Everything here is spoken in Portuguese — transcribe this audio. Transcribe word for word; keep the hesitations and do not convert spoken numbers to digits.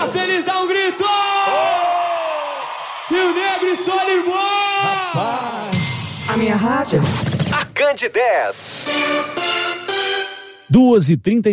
tá feliz, dá um grito! Rio Negro e Solimões! Rapaz! A minha rádio. A Cande dez. duas e trinta